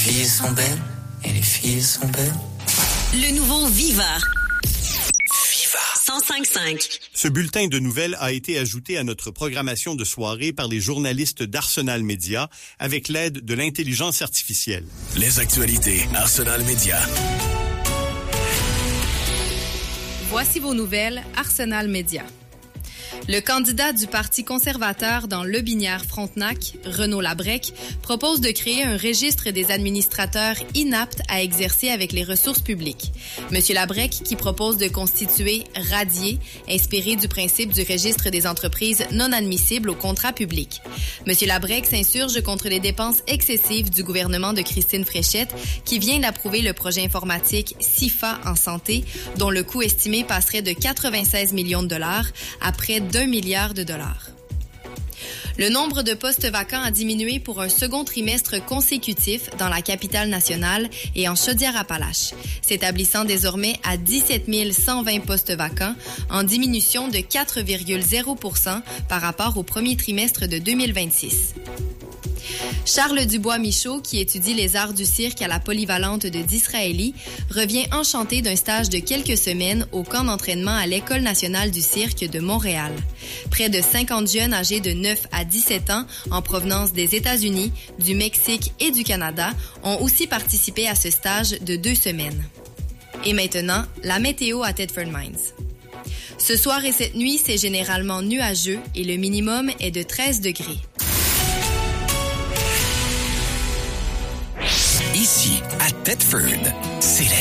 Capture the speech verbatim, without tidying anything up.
filles sont belles et les filles sont belles. Le nouveau Viva. Viva cent cinq cinq. Ce bulletin de nouvelles a été ajouté à notre programmation de soirée par les journalistes d'Arsenal Média avec l'aide de l'intelligence artificielle. Les actualités Arsenal Média. Voici vos nouvelles Arsenal Média. Le candidat du Parti conservateur dans Lobinière-Frontenac, Renaud Labrec, propose de créer un registre des administrateurs inaptes à exercer avec les ressources publiques. Monsieur Labrec, qui propose de constituer Radier, inspiré du principe du registre des entreprises non admissibles au contrat public. Monsieur Labrec s'insurge contre les dépenses excessives du gouvernement de Christine Fréchette, qui vient d'approuver le projet informatique S I F A en santé, dont le coût estimé passerait de quatre-vingt-seize millions de dollars à près d'un milliard de dollars. Le nombre de postes vacants a diminué pour un second trimestre consécutif dans la capitale nationale et en Chaudière-Appalaches, s'établissant désormais à dix-sept mille cent vingt postes vacants, en diminution de quatre virgule zéro pour cent par rapport au premier trimestre de deux mille vingt-six. Charles Dubois-Michaud, qui étudie les arts du cirque à la polyvalente de Disraeli, revient enchanté d'un stage de quelques semaines au camp d'entraînement à l'École nationale du cirque de Montréal. Près de cinquante jeunes âgés de neuf à dix-sept ans en provenance des États-Unis, du Mexique et du Canada ont aussi participé à ce stage de deux semaines. Et maintenant, la météo à Thetford Mines. Ce soir et cette nuit, c'est généralement nuageux et le minimum est de treize degrés. Ici, à Thetford, c'est la